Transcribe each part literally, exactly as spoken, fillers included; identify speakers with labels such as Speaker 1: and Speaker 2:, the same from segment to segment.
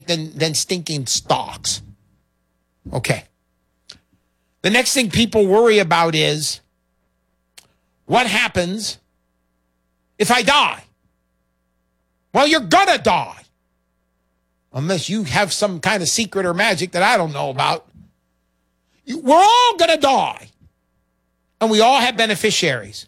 Speaker 1: than, than stinking stocks. Okay. The next thing people worry about is, what happens if I die? Well, you're gonna die. Unless you have some kind of secret or magic that I don't know about. We're all gonna die. And we all have beneficiaries.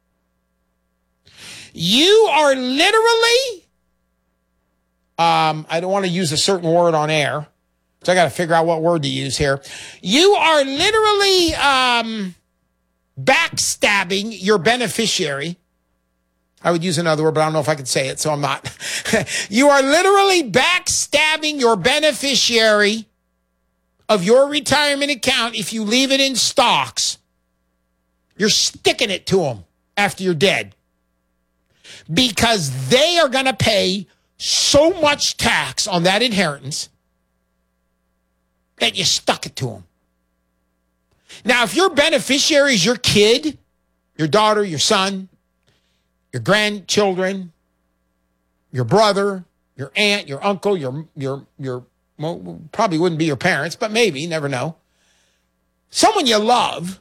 Speaker 1: You are literally, um, I don't want to use a certain word on air, so I got to figure out what word to use here. You are literally um, backstabbing your beneficiary. I would use another word, but I don't know if I can say it, so I'm not. You are literally backstabbing your beneficiary of your retirement account if you leave it in stocks. You're sticking it to them after you're dead. Because they are going to pay so much tax on that inheritance that you stuck it to them. Now, if your beneficiary is your kid, your daughter, your son, your grandchildren, your brother, your aunt, your uncle, your, your, your, well, probably wouldn't be your parents, but maybe, you never know. Someone you love,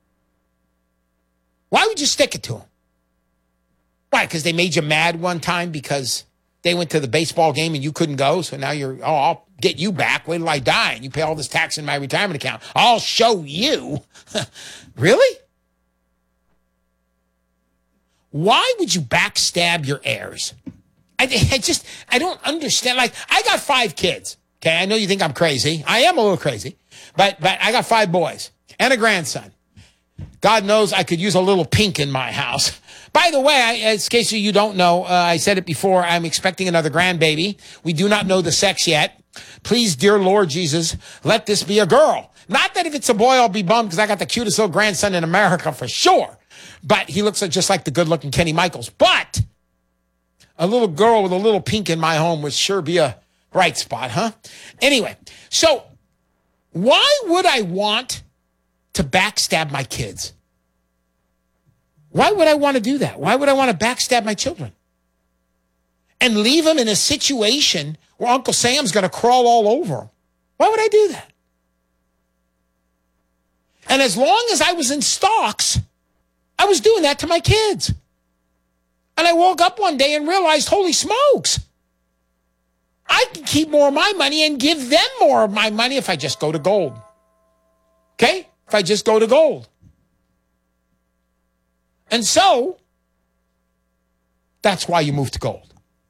Speaker 1: why would you stick it to them? Why? Because they made you mad one time because they went to the baseball game and you couldn't go. So now you're, oh, I'll get you back. Wait till I die and you pay all this tax in my retirement account. I'll show you. Really? Why would you backstab your heirs? I, I just, I don't understand. Like, I got five kids. Okay. I know you think I'm crazy. I am a little crazy, but, but I got five boys and a grandson. God knows I could use a little pink in my house. By the way, I, in case you don't know, uh, I said it before, I'm expecting another grandbaby. We do not know the sex yet. Please, dear Lord Jesus, let this be a girl. Not that if it's a boy, I'll be bummed because I got the cutest little grandson in America for sure. But he looks just like the good-looking Kenny Michaels. But a little girl with a little pink in my home would sure be a bright spot, huh? Anyway, so why would I want to backstab my kids? Why would I want to do that? Why would I want to backstab my children? And leave them in a situation where Uncle Sam's going to crawl all over them? Why would I do that? And as long as I was in stocks, I was doing that to my kids. And I woke up one day and realized, holy smokes, I can keep more of my money and give them more of my money if I just go to gold. Okay? If I just go to gold. And so, that's why you move to gold.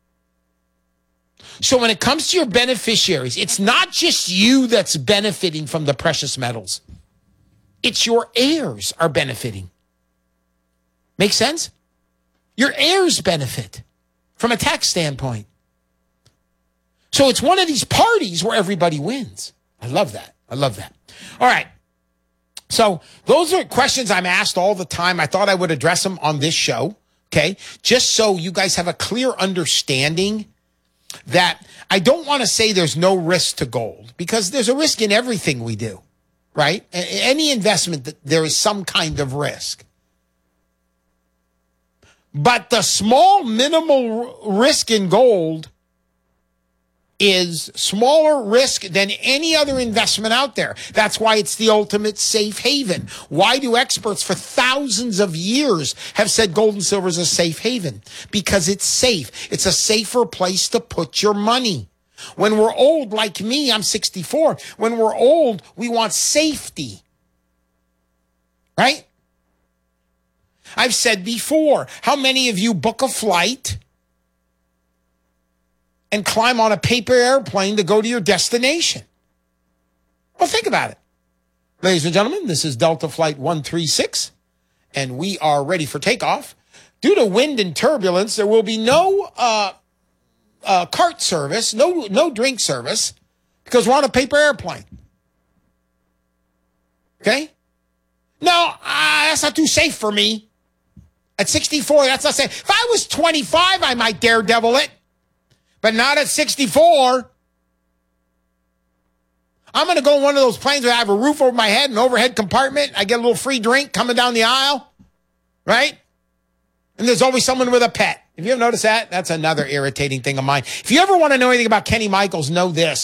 Speaker 1: So when it comes to your beneficiaries, it's not just you that's benefiting from the precious metals. It's your heirs are benefiting. Make sense? Your heirs benefit from a tax standpoint. So it's one of these parties where everybody wins. I love that. I love that. All right. So those are questions I'm asked all the time. I thought I would address them on this show, okay? Just so you guys have a clear understanding that I don't want to say there's no risk to gold because there's a risk in everything we do, right? Any investment, there is some kind of risk. But the small minimal risk in gold is smaller risk than any other investment out there. That's why it's the ultimate safe haven. Why do experts for thousands of years have said gold and silver is a safe haven? Because it's safe. It's a safer place to put your money. When we're old, like me, I'm sixty-four. When we're old, we want safety. Right? I've said before, how many of you book a flight and climb on a paper airplane to go to your destination? Well, think about it. Ladies and gentlemen, this is Delta Flight one three six, and we are ready for takeoff. Due to wind and turbulence, there will be no uh, uh, cart service, no, no drink service, because we're on a paper airplane. Okay? No, uh, that's not too safe for me. At sixty-four, that's not safe. If I was twenty-five, I might daredevil it. But not at sixty-four. I'm going to go in one of those planes where I have a roof over my head, an overhead compartment. I get a little free drink coming down the aisle. Right? And there's always someone with a pet. Have you ever noticed that? That's another irritating thing of mine. If you ever want to know anything about Kenny Michaels, know this.